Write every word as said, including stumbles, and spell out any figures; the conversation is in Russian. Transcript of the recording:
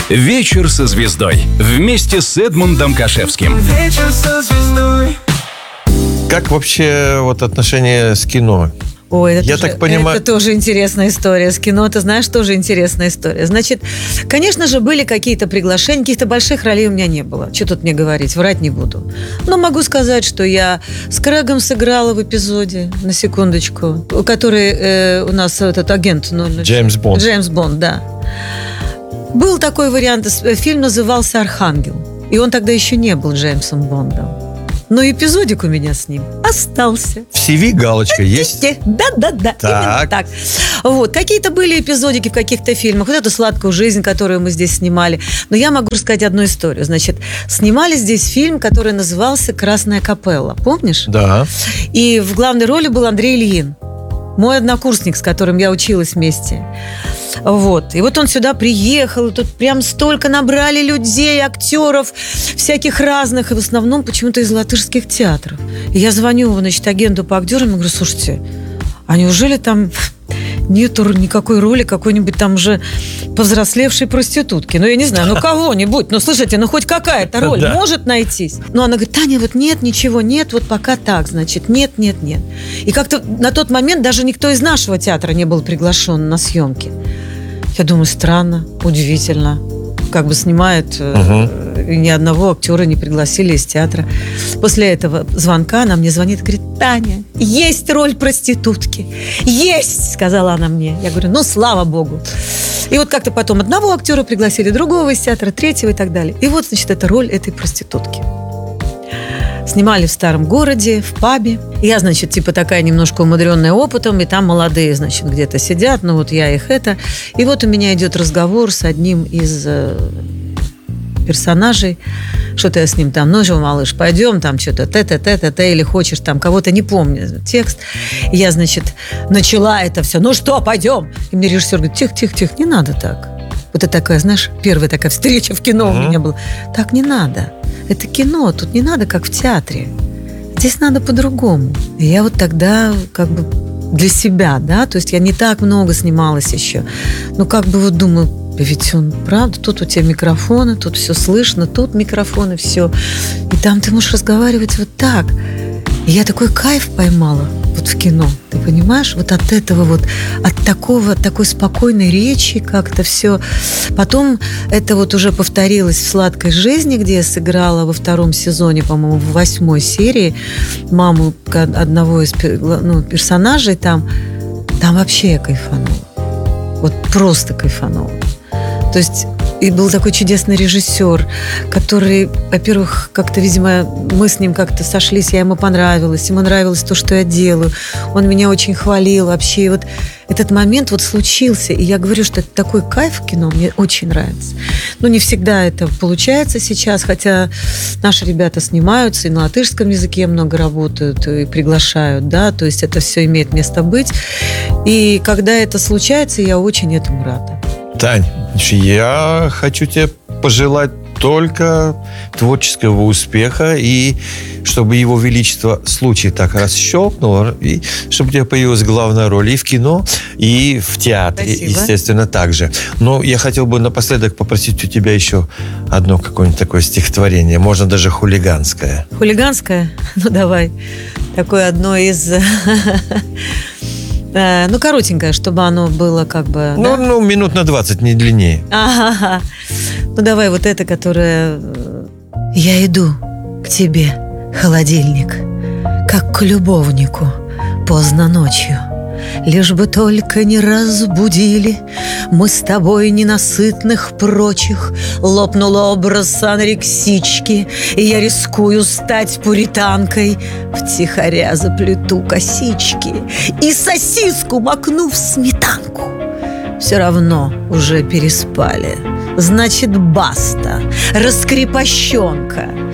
Вечер со звездой вместе с Эдмундом Кашевским. Вечер со звездой. Как вообще вот отношения с кино? Ой, это, Я тоже, так понимаю- это тоже интересная история. С кино, ты знаешь, тоже интересная история. Значит, конечно же, были какие-то приглашения, каких-то больших ролей у меня не было. Что тут мне говорить, врать не буду. Но могу сказать, что я с Крэгом сыграла в эпизоде, на секундочку, который э, у нас этот агент... Ну, Джеймс Бонд. Джеймс Бонд, да. Был такой вариант, фильм назывался «Архангел». И он тогда еще не был Джеймсом Бондом. Но эпизодик у меня с ним остался. В си ви галочка есть? Да-да-да, именно Так. так. Вот. Какие-то были эпизодики в каких-то фильмах. Вот эту «Сладкую жизнь», которую мы здесь снимали. Но я могу рассказать одну историю. Значит, снимали здесь фильм, который назывался «Красная капелла». Помнишь? Да. И в главной роли был Андрей Ильин, мой однокурсник, с которым я училась вместе. Вот. И вот он сюда приехал, и тут прям столько набрали людей, актеров, всяких разных, и в основном почему-то из латышских театров. И я звоню, значит, агенту по актерам и говорю: слушайте, а неужели там нету никакой роли какой-нибудь там уже повзрослевшей проститутки? Ну, я не знаю, ну кого-нибудь, ну, слушайте, ну хоть какая-то роль Да. может найтись? Ну, она говорит: Таня, вот нет, ничего нет, вот пока так, значит, нет, нет, нет. И как-то на тот момент даже никто из нашего театра не был приглашен на съемки. Я думаю, странно, удивительно. Как бы снимает, э, ни одного актера не пригласили из театра. После этого звонка она мне звонит и говорит: Таня, есть роль проститутки. Есть, сказала она мне. Я говорю: ну, слава богу. И вот как-то потом одного актера пригласили, другого из театра, третьего и так далее. И вот, значит, это роль этой проститутки. Снимали в старом городе, в пабе. Я, значит, типа такая немножко умудренная опытом, и там молодые, значит, где-то сидят, ну вот я их это. И вот у меня идет разговор с одним из э, персонажей. Что-то я с ним там: ну же, малыш, пойдем, там что-то т-т-т-т-т, или хочешь там кого-то, не помню текст. И я, значит, начала это все: ну что, пойдем. И мне режиссер говорит: тихо-тихо-тихо, не надо так. Вот это такая, знаешь, первая такая встреча в кино Мгм. у меня была. Так не надо. Это кино, тут не надо как в театре. Здесь надо по-другому. И я вот тогда как бы для себя, да, то есть я не так много снималась еще. Но как бы вот думаю, да ведь он, правда, тут у тебя микрофоны, тут все слышно, тут микрофоны, все. И там ты можешь разговаривать вот так. И я такой кайф поймала вот в кино, ты понимаешь? Вот от этого вот, от такого, такой спокойной речи как-то все. Потом это вот уже повторилось в «Сладкой жизни», где я сыграла во втором сезоне, по-моему, в восьмой серии маму одного из ну, персонажей там. Там вообще я кайфанула. Вот просто кайфанула. То есть и был такой чудесный режиссер, который, во-первых, как-то, видимо, мы с ним как-то сошлись, я ему понравилась, ему нравилось то, что я делаю. Он меня очень хвалил вообще. И вот этот момент вот случился, и я говорю, что это такой кайф в кино, мне очень нравится. Ну, не всегда это получается сейчас, хотя наши ребята снимаются, и на латышском языке много работают, и приглашают, да, то есть это все имеет место быть. И когда это случается, я очень этому рада. Тань, я хочу тебе пожелать только творческого успеха, и чтобы Его Величество случай так расщелкнуло, и чтобы у тебя появилась главная роль и в кино, и в театре, Спасибо. естественно, также. Но я хотел бы напоследок попросить у тебя еще одно какое-нибудь такое стихотворение, можно даже хулиганское. Хулиганское? Ну, давай. Такое одно из... э, Ну, коротенькое, чтобы оно было как бы... Ну, да? ну, минут на двадцать, не длиннее. Ага. Ну, давай вот это, которое... Я иду к тебе, холодильник, как к любовнику поздно ночью. Лишь бы только не разбудили мы с тобой ненасытных прочих. Лопнул образ анорексички, и я рискую стать пуританкой. Втихаря заплету косички и сосиску макну в сметанку. Все равно уже переспали. Значит, баста, раскрепощенка.